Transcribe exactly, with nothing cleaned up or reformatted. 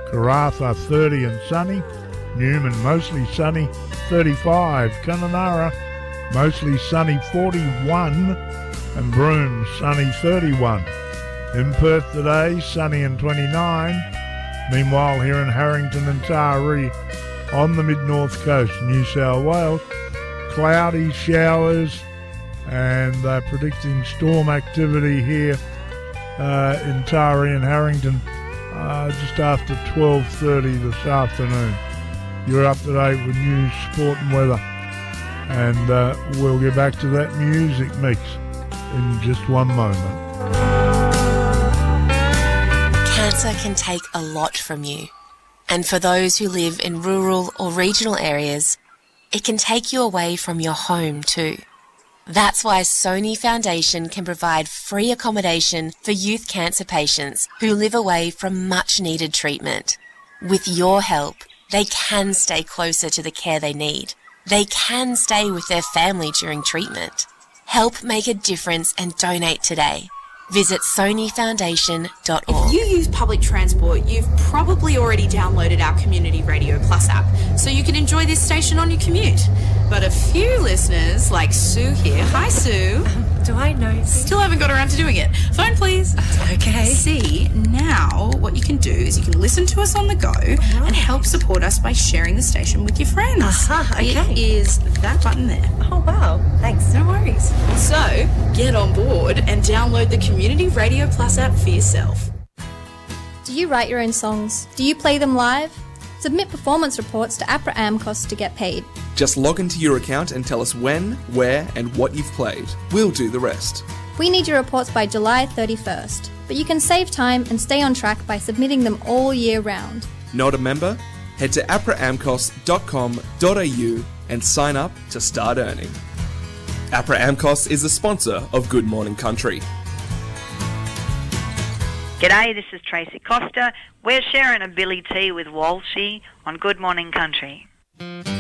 Karratha thirty and sunny. Newman mostly sunny, thirty-five. Kununurra mostly sunny, forty-one. And Broome sunny, thirty-one. In Perth today, sunny and twenty-nine. Meanwhile, here in Harrington and Taree on the mid-north coast, New South Wales, cloudy showers, and they're predicting storm activity here uh, in Taree and Harrington uh, just after twelve thirty this afternoon. You're up to date with news, sport and weather, and uh, we'll get back to that music mix in just one moment. Cancer can take a lot from you. And for those who live in rural or regional areas, it can take you away from your home too. That's why Sony Foundation can provide free accommodation for youth cancer patients who live away from much needed treatment. With your help, they can stay closer to the care they need. They can stay with their family during treatment. Help make a difference and donate today. Visit sony foundation dot org. If you use public transport, you've probably already downloaded our Community Radio Plus app, so you can enjoy this station on your commute. But a few listeners, like Sue here, hi Sue. Um, do I know? Still haven't got around to doing it. Phone please. Okay. See, now what you can do is you can listen to us on the go right. and help support us by sharing the station with your friends. Uh-huh, okay. It is that button there. Oh wow, thanks. No worries. So, get on board and download the Community Radio Plus app for yourself. Do you write your own songs? Do you play them live? Submit performance reports to APRA AMCOS to get paid. Just log into your account and tell us when, where and what you've played. We'll do the rest. We need your reports by July thirty-first, but you can save time and stay on track by submitting them all year round. Not a member? Head to apra amcos dot com dot a u and sign up to start earning. APRA AMCOS is the sponsor of Good Morning Country. G'day, this is Tracy Costa. We're sharing a Billy T with Walshy on Good Morning Country.